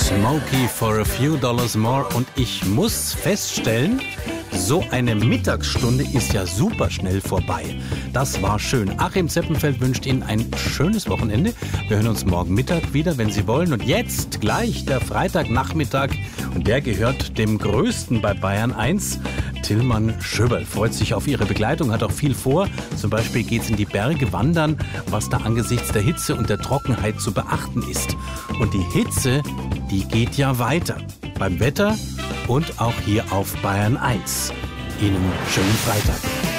Smokey for a few dollars more. Und ich muss feststellen, so eine Mittagsstunde ist ja super schnell vorbei. Das war schön. Achim Zeppenfeld wünscht Ihnen ein schönes Wochenende. Wir hören uns morgen Mittag wieder, wenn Sie wollen. Und jetzt gleich der Freitagnachmittag. Und der gehört dem Größten bei Bayern 1. Tilman Schöberl freut sich auf Ihre Begleitung, hat auch viel vor. Zum Beispiel geht's in die Berge wandern, was da angesichts der Hitze und der Trockenheit zu beachten ist. Und die Hitze, die geht ja weiter. Beim Wetter und auch hier auf Bayern 1. Ihnen schönen Freitag.